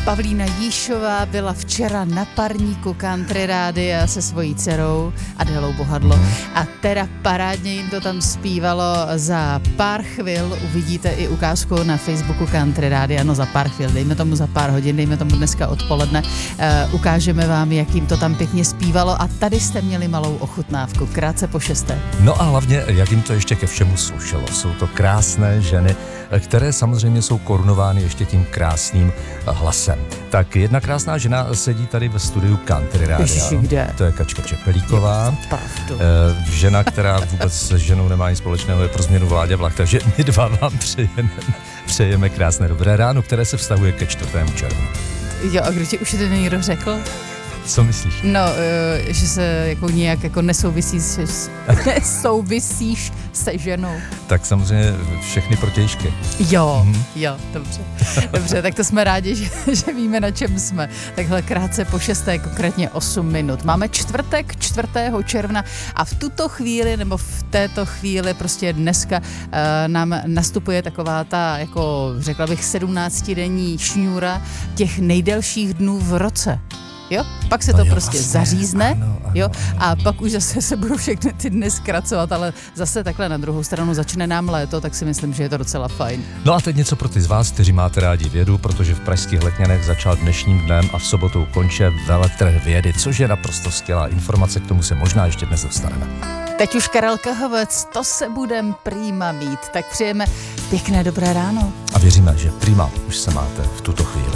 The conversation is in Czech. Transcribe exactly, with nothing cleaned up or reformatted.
Pavlína Jíšová byla včera na parníku Country Rádia se svojí dcerou Adélou Bohadlo a teda parádně jim to tam zpívalo. Za pár chvil uvidíte i ukázku na Facebooku Country Rádia, no za pár chvil, dejme tomu za pár hodin, dejme tomu dneska odpoledne, uh, ukážeme vám, jak jim to tam pěkně zpívalo a tady jste měli malou ochutnávku, krátce po šesté. No a hlavně, jak jim to ještě ke všemu slušelo. Jsou to krásné ženy, které samozřejmě jsou korunovány ještě tím krásným hlasem. Tak jedna krásná žena sedí tady ve studiu Country Rádia. Kde? To je Kačka Čepelíková. Pravdu. E, žena, která vůbec s ženou nemá nic společného, je pro změnu Vláďa Vlach. Takže my dva vám přejeme, přejeme krásné dobré ráno, které se vztahuje ke čtvrtému červnu. Jo, a kdo ti už to někdo řekl? Co myslíš? No, uh, že se jako nějak jako nesouvisí s, nesouvisíš se ženou. Tak samozřejmě všechny protějšky. Jo, mm-hmm. jo, dobře. Dobře, tak to jsme rádi, že, že víme, na čem jsme. Takhle krátce po šesté, konkrétně osm minut. Máme čtvrtek, čtvrtého června a v tuto chvíli, nebo v této chvíli, prostě dneska uh, nám nastupuje taková ta, jako řekla bych, sedmnáctidenní šňůra těch nejdelších dnů v roce. Jo, pak se to jo, prostě vlastně. zařízne, ano, ano, jo, ano. a pak už zase se budou všechny ty dny zkracovat, ale zase takhle na druhou stranu začne nám léto, tak si myslím, že je to docela fajn. No a teď něco pro ty z vás, kteří máte rádi vědu, protože v pražských Letňanech začal dnešním dnem a v sobotu konče veletrh vědy, což je naprosto skvělá informace, k tomu se možná ještě dnes dostaneme. Teď už Karel Kahovec, to se budem prýma mít, tak přejeme pěkné dobré ráno. A věříme, že prýma už se máte v tuto chvíli.